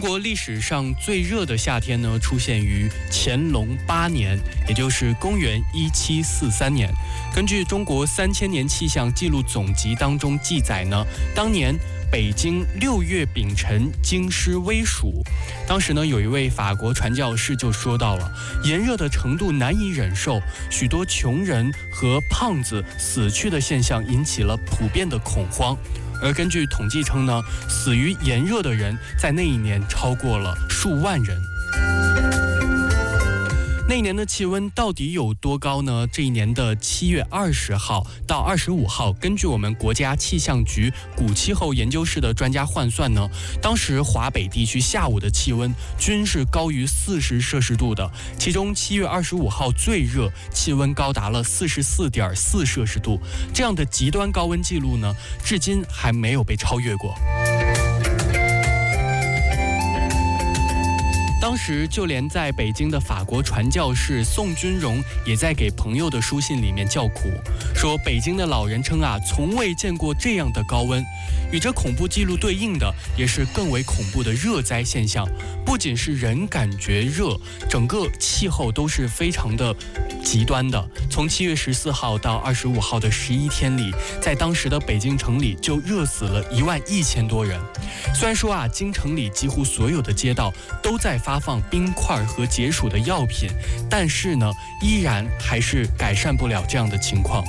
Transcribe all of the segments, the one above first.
国历史上最热的夏天呢，出现于乾隆8年，也就是公元1743年。根据中国3000年气象记录总集当中记载呢，当年北京6月丙辰，京师微暑。当时呢，有一位法国传教士就说到了，炎热的程度难以忍受，许多穷人和胖子死去的现象引起了普遍的恐慌。而根据统计称呢，死于炎热的人在那一年超过了数万人。那一年的气温到底有多高呢？这一年的7月20号到25号，根据我们国家气象局古气候研究室的专家换算呢，当时华北地区下午的气温均是高于40摄氏度的，其中7月25号最热，气温高达了44.4摄氏度。这样的极端高温记录呢，至今还没有被超越过。当时就连在北京的法国传教士宋君荣也在给朋友的书信里面叫苦，说北京的老人称啊，从未见过这样的高温。与这恐怖记录对应的也是更为恐怖的热灾现象，不仅是人感觉热，整个气候都是非常的极端的。从7月14号到25号的11天里，在当时的北京城里就热死了11000多人。虽然说啊，京城里几乎所有的街道都在发放冰块和解暑的药品，但是呢，依然还是改善不了这样的情况。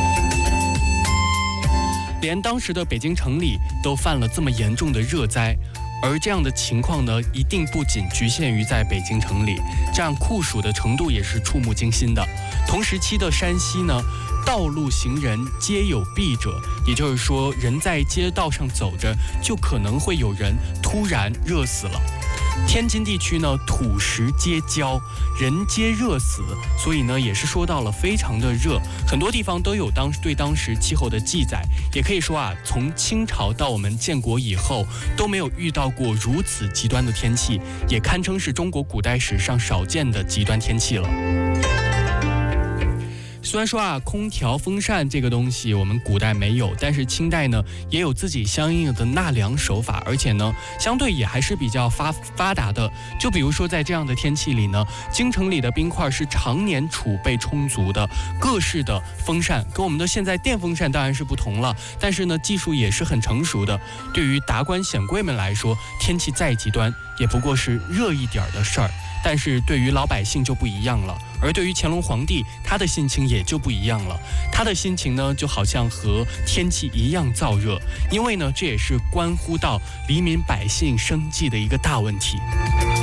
连当时的北京城里都犯了这么严重的热灾，而这样的情况呢，一定不仅局限于在北京城里，这样酷暑的程度也是触目惊心的。同时期的山西呢，道路行人皆有避者，也就是说，人在街道上走着，就可能会有人突然热死了。天津地区呢，土石皆焦，人皆热死，所以呢，也是说到了非常的热，很多地方都有对当时气候的记载。也可以说啊，从清朝到我们建国以后，都没有遇到过如此极端的天气，也堪称是中国古代史上少见的极端天气了。虽然说啊，空调、风扇这个东西我们古代没有，但是清代呢也有自己相应的纳凉手法，而且呢相对也还是比较发达的。就比如说在这样的天气里呢，京城里的冰块是常年储备充足的，各式的风扇跟我们的现在电风扇当然是不同了，但是呢技术也是很成熟的。对于达官显贵们来说，天气再极端也不过是热一点的事儿，但是对于老百姓就不一样了。而对于乾隆皇帝，他的心情也就不一样了。他的心情呢，就好像和天气一样燥热，因为呢，这也是关乎到黎民百姓生计的一个大问题。